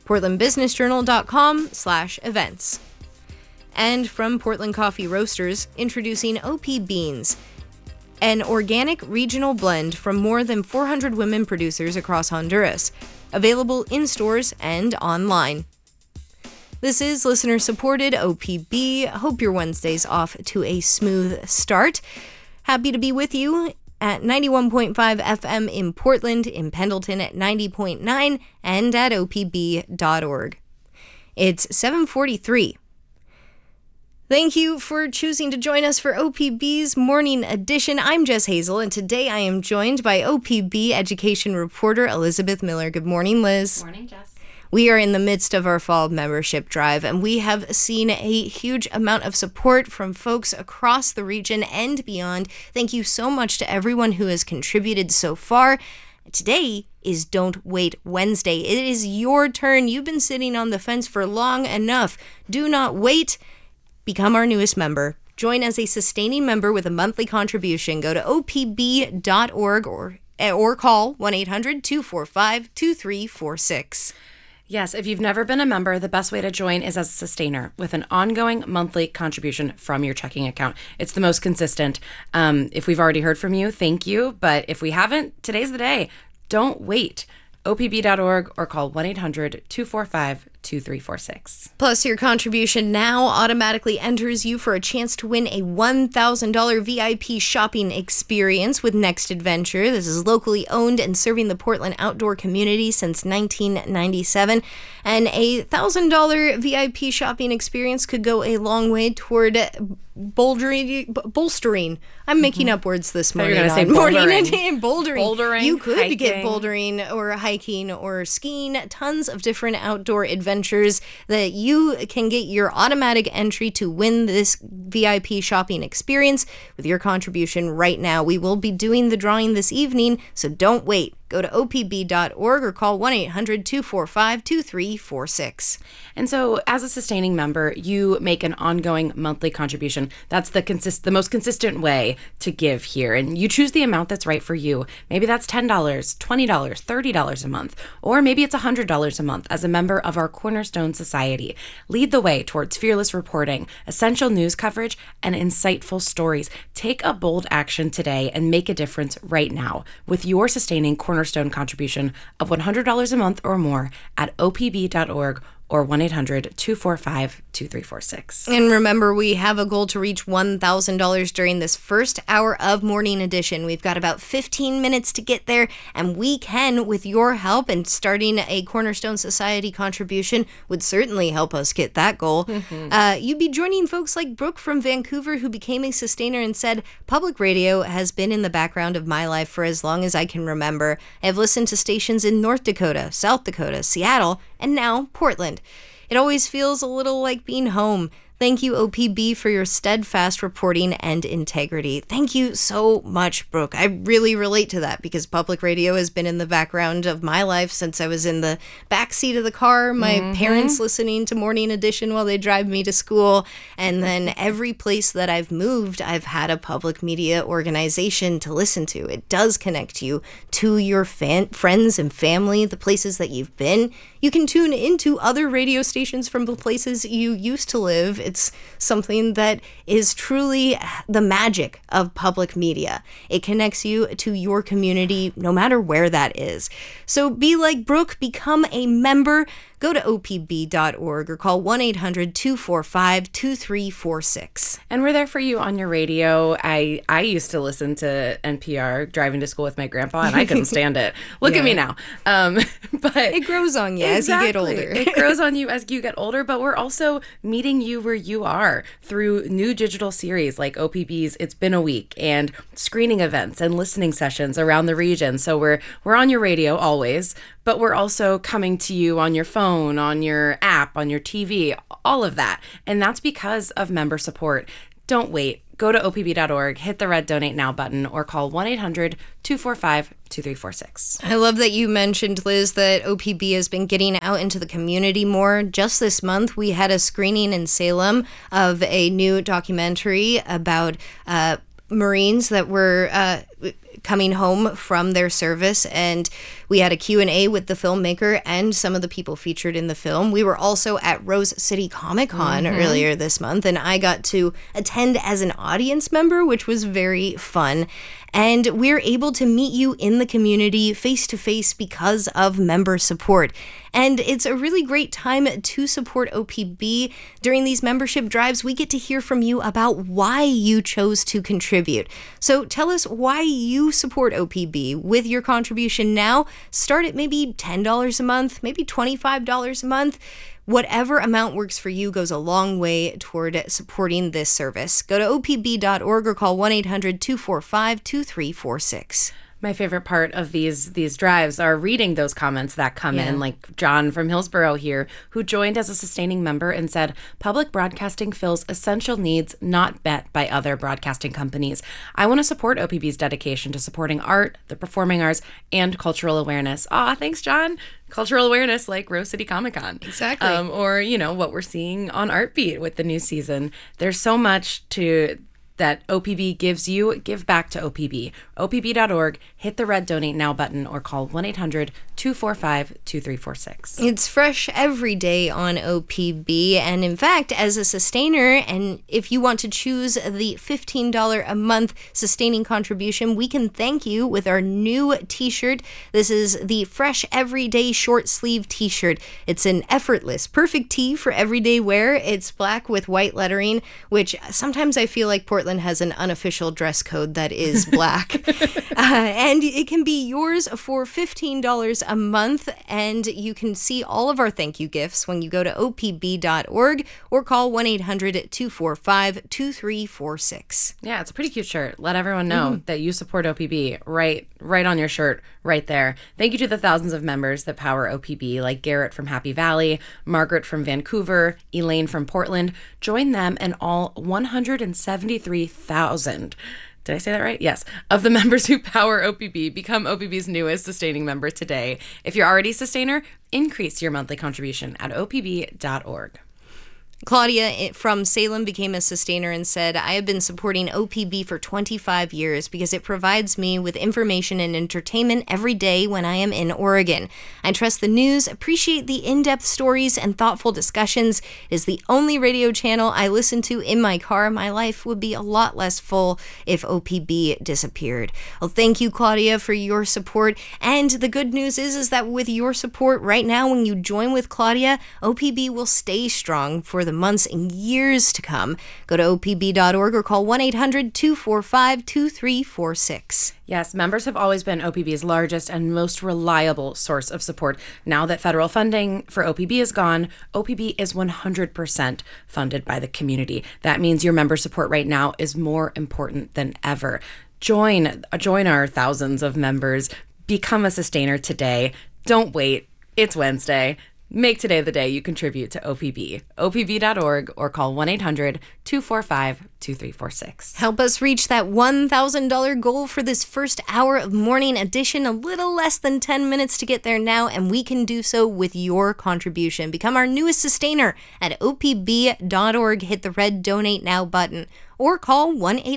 PortlandBusinessJournal.com/events. And from Portland Coffee Roasters, introducing OP Beans, an organic regional blend from more than 400 women producers across Honduras, available in stores and online. This is listener-supported OPB. Hope your Wednesday's off to a smooth start. Happy to be with you at 91.5 FM in Portland, in Pendleton at 90.9, and at opb.org. It's 7:43. Thank you for choosing to join us for OPB's Morning Edition. I'm Jess Hazel, and today I am joined by OPB education reporter Elizabeth Miller. Good morning, Liz. Good morning, Jess. We are in the midst of our fall membership drive, and we have seen a huge amount of support from folks across the region and beyond. Thank you so much to everyone who has contributed so far. Today is Don't Wait Wednesday. It is your turn. You've been sitting on the fence for long enough. Do not wait. Become our newest member. Join as a sustaining member with a monthly contribution. Go to opb.org or call 1-800-245-2346. Yes, if you've never been a member, the best way to join is as a sustainer with an ongoing monthly contribution from your checking account. It's the most consistent. If we've already heard from you, thank you. But if we haven't, today's the day. Don't wait. opb.org or call 1-800-245-2346. Plus, your contribution now automatically enters you for a chance to win a $1,000 VIP shopping experience with Next Adventure. This is locally owned and serving the Portland outdoor community since 1997. And a $1,000 VIP shopping experience could go a long way toward bolstering. I'm making up words this morning. You're going to say bouldering. Bouldering. You could hiking. get bouldering or hiking or skiing. Tons of different outdoor adventures that you can get your automatic entry to win this VIP shopping experience with your contribution right now. We will be doing the drawing this evening, so don't wait. Go to opb.org or call 1-800-245-2346. And so as a sustaining member, you make an ongoing monthly contribution. That's the most consistent way to give here. And you choose the amount that's right for you. Maybe that's $10, $20, $30 a month, or maybe it's $100 a month as a member of our Cornerstone Society. Lead the way towards fearless reporting, essential news coverage, and insightful stories. Take a bold action today and make a difference right now with your sustaining Cornerstone contribution of $100 a month or more at opb.org or 1-800-245-2346. And remember, we have a goal to reach $1,000 during this first hour of Morning Edition. We've got about 15 minutes to get there, and we can, with your help, and starting a Cornerstone Society contribution would certainly help us get that goal. You'd be joining folks like Brooke from Vancouver, who became a sustainer and said, "Public radio has been in the background of my life for as long as I can remember. I've listened to stations in North Dakota, South Dakota, Seattle, and now Portland. It always feels a little like being home. Thank you, OPB, for your steadfast reporting and integrity." Thank you so much, Brooke. I really relate to that because public radio has been in the background of my life since I was in the backseat of the car, my parents listening to Morning Edition while they drive me to school. And then every place that I've moved, I've had a public media organization to listen to. It does connect you to your friends and family, the places that you've been. You can tune into other radio stations from the places you used to live. It's something that is truly the magic of public media. It connects you to your community no matter where that is. So be like Brooke, become a member. Go to opb.org or call 1-800-245-2346. And we're there for you on your radio. I used to listen to NPR driving to school with my grandpa, and I couldn't stand it. Look at me now. But it grows on you as you get older. It grows on you as you get older, but we're also meeting you where you are through new digital series like OPB's It's Been a Week and screening events and listening sessions around the region. So we're on your radio always, but we're also coming to you on your phone, on your app, on your TV, all of that. And that's because of member support. Don't wait. Go to opb.org, hit the red Donate Now button, or call 1-800-245-2346. I love that you mentioned, Liz, that OPB has been getting out into the community more. Just this month, we had a screening in Salem of a new documentary about Marines that were coming home from their service, and we had a Q&A with the filmmaker and some of the people featured in the film. We were also at Rose City Comic Con earlier this month, and I got to attend as an audience member, which was very fun. And we're able to meet you in the community face to face because of member support. And it's a really great time to support OPB. During these membership drives, we get to hear from you about why you chose to contribute. So tell us why you support OPB with your contribution now. Start at maybe $10 a month, maybe $25 a month. Whatever amount works for you goes a long way toward supporting this service. Go to opb.org or call 1-800-245-2346. My favorite part of these drives are reading those comments that come in, like John from Hillsborough here, who joined as a sustaining member and said, public broadcasting fills essential needs not met by other broadcasting companies. I want to support OPB's dedication to supporting art, the performing arts, and cultural awareness. Aw, thanks, John. Cultural awareness like Rose City Comic Con. Exactly. Or, what we're seeing on Artbeat with the new season. There's so much that OPB gives you. Give back to OPB. opb.org, hit the red Donate Now button, or call 1-800-245-2346. It's fresh every day on OPB, and in fact, as a sustainer, and if you want to choose the $15 a month sustaining contribution, we can thank you with our new t-shirt. This is the Fresh Everyday Short Sleeve t-shirt. It's an effortless, perfect tee for everyday wear. It's black with white lettering, which sometimes I feel like Portland has an unofficial dress code that is black. And it can be yours for $15 a month, and you can see all of our thank you gifts when you go to opb.org or call 1-800-245-2346. Yeah, it's a pretty cute shirt. Let everyone know that you support OPB right on your shirt, right there. Thank you to the thousands of members that power OPB, like Garrett from Happy Valley, Margaret from Vancouver, Elaine from Portland. Join them and all 173,000. Did I say that right? Yes. Of the members who power OPB, become OPB's newest sustaining member today. If you're already a sustainer, increase your monthly contribution at opb.org. Claudia from Salem became a sustainer and said, I have been supporting OPB for 25 years because it provides me with information and entertainment every day when I am in Oregon. I trust the news, appreciate the in-depth stories and thoughtful discussions. It is the only radio channel I listen to in my car. My life would be a lot less full if OPB disappeared. Well, thank you, Claudia, for your support. And the good news is that with your support right now, when you join with Claudia, OPB will stay strong for the months and years to come. Go to opb.org or call 1-800-245-2346. Yes, members have always been OPB's largest and most reliable source of support. Now that federal funding for OPB is gone, OPB is 100% funded by the community. That means your member support right now is more important than ever. Join our thousands of members. Become a sustainer today. Don't wait. It's Wednesday. Make today the day you contribute to OPB. opb.org or call 1-800-245-2346. Help us reach that $1,000 goal for this first hour of Morning Edition. A little less than 10 minutes to get there now, and we can do so with your contribution. Become our newest sustainer at opb.org. Hit the red Donate Now button or call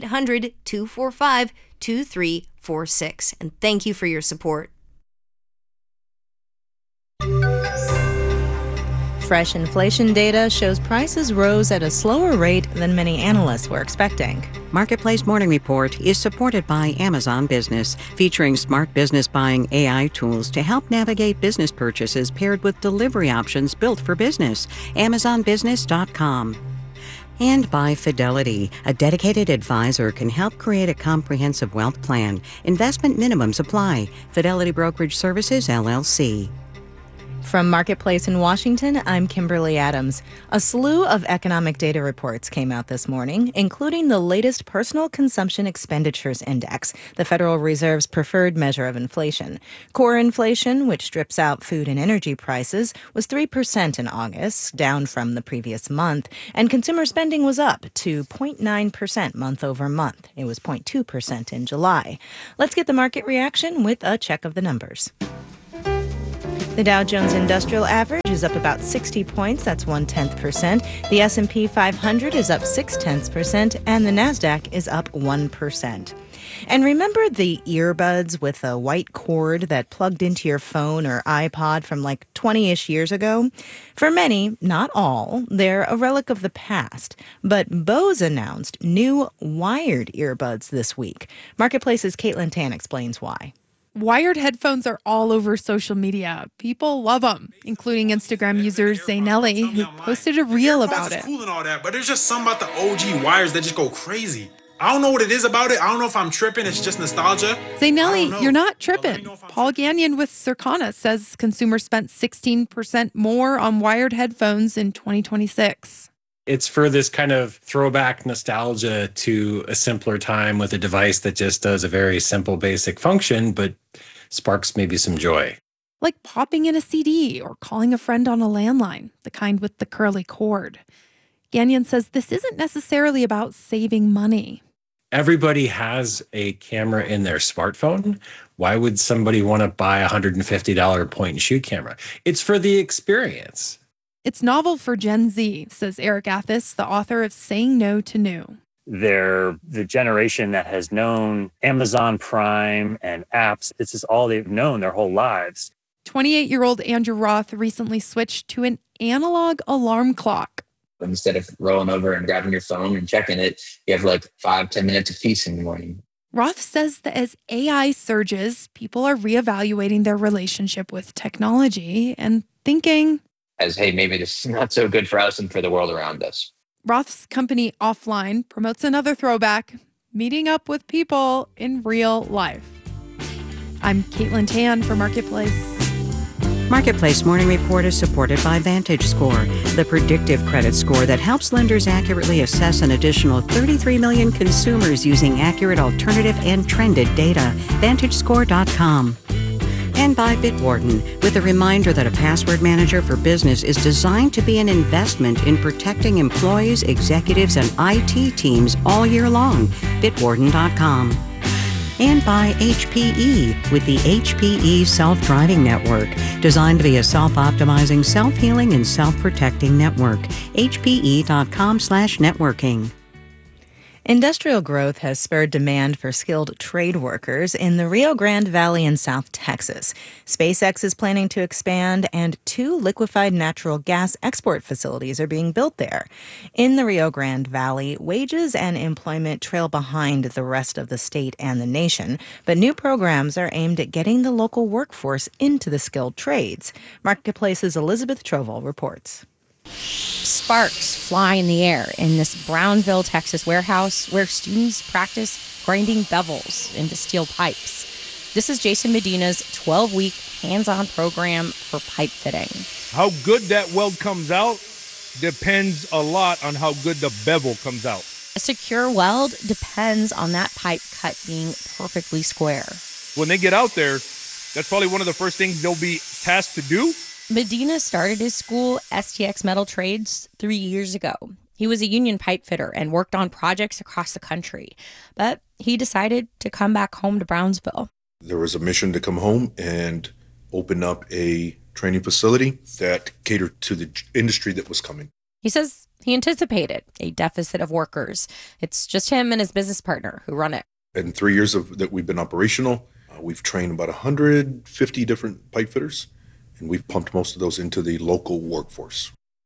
1-800-245-2346. And thank you for your support. Fresh inflation data shows prices rose at a slower rate than many analysts were expecting. Marketplace Morning Report is supported by Amazon Business, featuring smart business buying AI tools to help navigate business purchases paired with delivery options built for business. AmazonBusiness.com. And by Fidelity, a dedicated advisor can help create a comprehensive wealth plan. Investment minimums apply. Fidelity Brokerage Services, LLC. From Marketplace in Washington, I'm Kimberly Adams. A slew of economic data reports came out this morning, including the latest Personal Consumption Expenditures Index, the Federal Reserve's preferred measure of inflation. Core inflation, which strips out food and energy prices, was 3% in August, down from the previous month, and consumer spending was up to 0.9% month over month. It was 0.2% in July. Let's get the market reaction with a check of the numbers. The Dow Jones Industrial Average is up about 60 points, that's 0.1%. The S&P 500 is up 0.6%, and the Nasdaq is up 1%. And remember the earbuds with a white cord that plugged into your phone or iPod from like 20-ish years ago? For many, not all, they're a relic of the past. But Bose announced new wired earbuds this week. Marketplace's Caitlin Tan explains why. Wired headphones are all over social media. People love them, including Instagram user Zaynelli, who posted a reel about it. Cool and all that, but there's just something about the OG wires that just go crazy. I don't know what it is about it. I don't know if I'm tripping. It's just nostalgia. Zaynelli, you're not tripping. Paul Gagnon with Circana says consumers spent 16% more on wired headphones in 2026. It's for this kind of throwback nostalgia to a simpler time with a device that just does a very simple, basic function, but sparks maybe some joy. Like popping in a CD or calling a friend on a landline, the kind with the curly cord. Gagnon says this isn't necessarily about saving money. Everybody has a camera in their smartphone. Why would somebody want to buy a $150 point-and-shoot camera? It's for the experience. It's novel for Gen Z, says Eric Athis, the author of Saying No to New. They're the generation that has known Amazon Prime and apps. This is all they've known their whole lives. 28-year-old Andrew Roth recently switched to an analog alarm clock. Instead of rolling over and grabbing your phone and checking it, you have like 5-10 minutes of peace in the morning. Roth says that as AI surges, people are reevaluating their relationship with technology and thinking, as, hey, maybe this is not so good for us and for the world around us. Roth's company Offline promotes another throwback, meeting up with people in real life. I'm Caitlin Tan for Marketplace. Marketplace Morning Report is supported by VantageScore, the predictive credit score that helps lenders accurately assess an additional 33 million consumers using accurate alternative and trended data. VantageScore.com. And by Bitwarden, with a reminder that a password manager for business is designed to be an investment in protecting employees, executives, and IT teams all year long. Bitwarden.com. And by HPE, with the HPE Self-Driving Network, designed to be a self-optimizing, self-healing, and self-protecting network. HPE.com/networking. Industrial growth has spurred demand for skilled trade workers in the Rio Grande Valley in South Texas. SpaceX is planning to expand, and 2 liquefied natural gas export facilities are being built there. In the Rio Grande Valley, wages and employment trail behind the rest of the state and the nation, but new programs are aimed at getting the local workforce into the skilled trades. Marketplace's Elizabeth Trovell reports. Sparks fly in the air in this Brownsville, Texas warehouse where students practice grinding bevels into steel pipes. This is Jason Medina's 12-week hands-on program for pipe fitting. How good that weld comes out depends a lot on how good the bevel comes out. A secure weld depends on that pipe cut being perfectly square. When they get out there, that's probably one of the first things they'll be tasked to do. Medina started his school, STX Metal Trades, 3 years ago. He was a union pipe fitter and worked on projects across the country, but he decided to come back home to Brownsville. There was a mission to come home and open up a training facility that catered to the industry that was coming. He says he anticipated a deficit of workers. It's just him and his business partner who run it. In 3 years that we've been operational, we've trained about 150 different pipe fitters. And we've pumped most of those into the local workforce.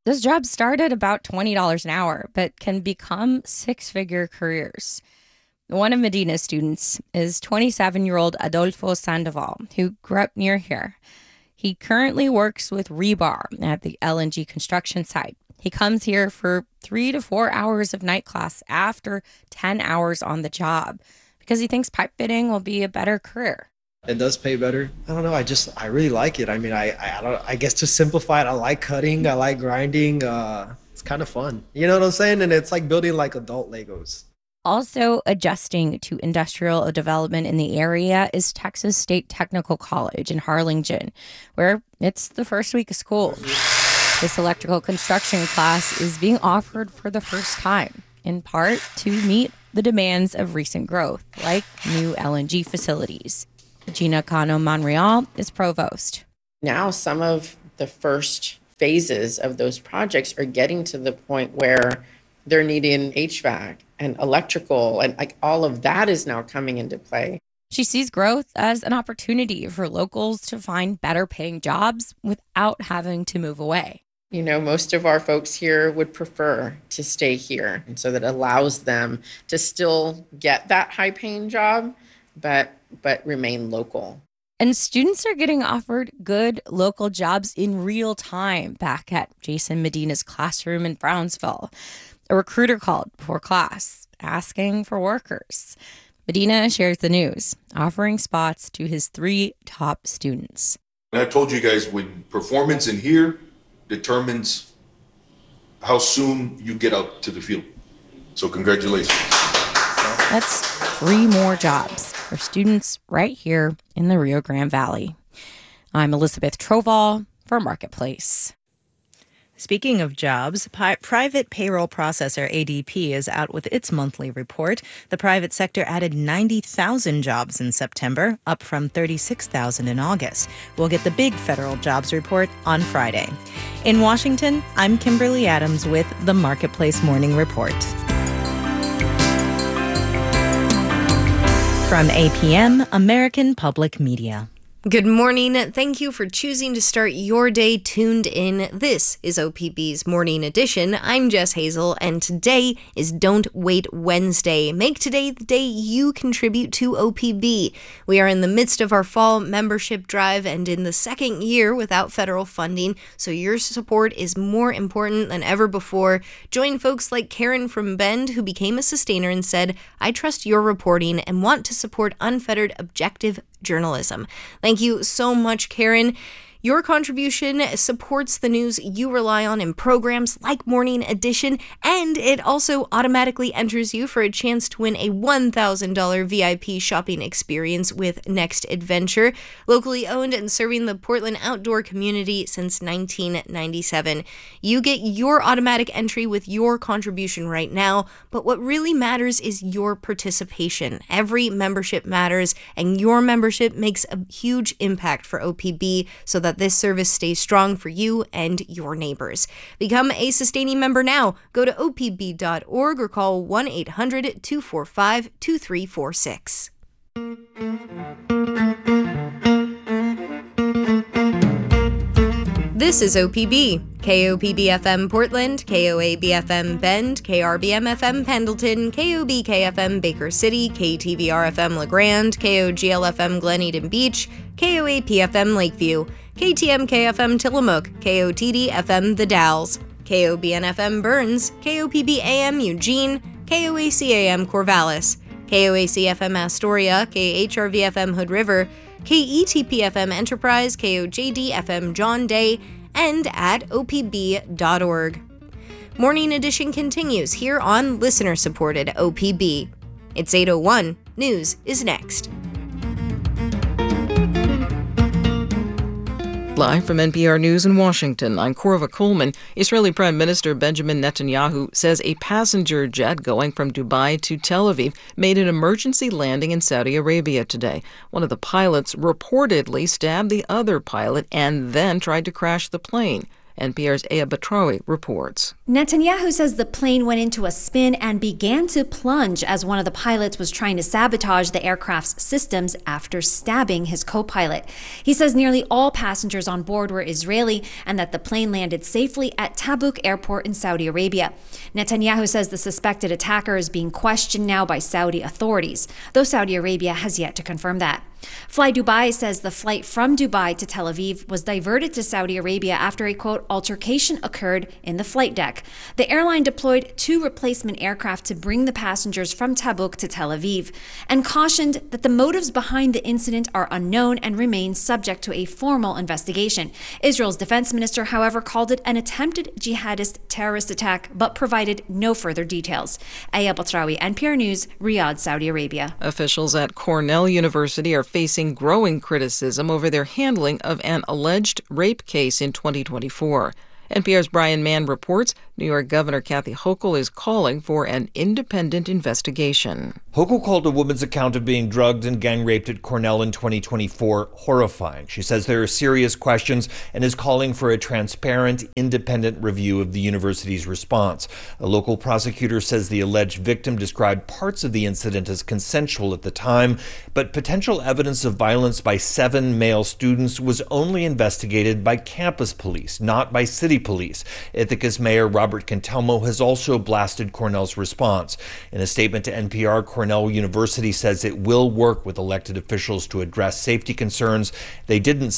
Those jobs start at about $20 an hour, but can become six-figure careers. One of Medina's students is 27-year-old Adolfo Sandoval, who grew up near here. He currently works with rebar at the LNG construction site. He comes here for 3 to 4 hours of night class after 10 hours on the job because he thinks pipe fitting will be a better career. It does pay better. I don't know. I really like it. I mean, I guess to simplify it, I like cutting. I like grinding. It's kind of fun. You know what I'm saying? And it's like building like adult Legos. Also adjusting to industrial development in the area is Texas State Technical College in Harlingen, where it's the first week of school. This electrical construction class is being offered for the first time, in part to meet the demands of recent growth, like new LNG facilities. Gina Cano Monreal is provost. Now some of the first phases of those projects are getting to the point where they're needing HVAC and electrical, and like all of that is now coming into play. She sees growth as an opportunity for locals to find better paying jobs without having to move away. You know, most of our folks here would prefer to stay here, and so that allows them to still get that high paying job, but remain local. And students are getting offered good local jobs in real time back at Jason Medina's classroom in Brownsville. A recruiter called before class asking for workers. Medina shares the news, offering spots to his 3 top students. And I told you guys, when performance in here determines how soon you get out to the field. So congratulations. That's 3 more jobs for students right here in the Rio Grande Valley. I'm Elizabeth Troval for Marketplace. Speaking of jobs, private payroll processor ADP is out with its monthly report. The private sector added 90,000 jobs in September, up from 36,000 in August. We'll get the big federal jobs report on Friday. In Washington, I'm Kimberly Adams with the Marketplace Morning Report. From APM, American Public Media. Good morning. Thank you for choosing to start your day tuned in. This is OPB's Morning Edition. I'm Jess Hazel, and today is Don't Wait Wednesday. Make today the day you contribute to OPB. We are in the midst of our fall membership drive and in the second year without federal funding, so your support is more important than ever before. Join folks like Karen from Bend, who became a sustainer and said, "I trust your reporting and want to support unfettered, objective journalism." Thank you so much, Karen. Your contribution supports the news you rely on in programs like Morning Edition, and it also automatically enters you for a chance to win a $1,000 VIP shopping experience with Next Adventure, locally owned and serving the Portland outdoor community since 1997. You get your automatic entry with your contribution right now, but what really matters is your participation. Every membership matters, and your membership makes a huge impact for OPB so that this service stays strong for you and your neighbors. Become a sustaining member now. Go to opb.org or call 1-800-245-2346. This is OPB, KOPB-FM Portland, KOAB-FM Bend, KRBM-FM Pendleton, KOBK-FM Baker City, KTVR-FM LeGrand, KOGL-FM Glen Eden Beach, KOAP-FM Lakeview, KTMK-FM Tillamook, KOTD-FM The Dalles, KOBN-FM Burns, KOPB-AM Eugene, KOAC-AM Corvallis, KOAC-FM Astoria, KHRV-FM Hood River, KETP-FM Enterprise, KOJD-FM John Day, and at opb.org. Morning Edition continues here on listener-supported OPB. It's 8:01. News is next. Live from NPR News in Washington, I'm Korva Coleman. Israeli Prime Minister Benjamin Netanyahu says a passenger jet going from Dubai to Tel Aviv made an emergency landing in Saudi Arabia today. One of the pilots reportedly stabbed the other pilot and then tried to crash the plane. NPR's Aya Batrawi reports. Netanyahu says the plane went into a spin and began to plunge as one of the pilots was trying to sabotage the aircraft's systems after stabbing his co-pilot. He says nearly all passengers on board were Israeli and that the plane landed safely at Tabuk Airport in Saudi Arabia. Netanyahu says the suspected attacker is being questioned now by Saudi authorities, though Saudi Arabia has yet to confirm that. Fly Dubai says the flight from Dubai to Tel Aviv was diverted to Saudi Arabia after a, quote, altercation occurred in the flight deck. The airline deployed 2 replacement aircraft to bring the passengers from Tabuk to Tel Aviv and cautioned that the motives behind the incident are unknown and remain subject to a formal investigation. Israel's defense minister, however, called it an attempted jihadist terrorist attack but provided no further details. Aya Batrawi, NPR News, Riyadh, Saudi Arabia. Officials at Cornell University are facing growing criticism over their handling of an alleged rape case in 2024. NPR's Brian Mann reports New York Governor Kathy Hochul is calling for an independent investigation. Hochul called a woman's account of being drugged and gang raped at Cornell in 2024 horrifying. She says there are serious questions and is calling for a transparent, independent review of the university's response. A local prosecutor says the alleged victim described parts of the incident as consensual at the time, but potential evidence of violence by 7 male students was only investigated by campus police, not by city police. Ithaca's Mayor Robert Cantelmo has also blasted Cornell's response. In a statement to NPR, Cornell University says it will work with elected officials to address safety concerns. They didn't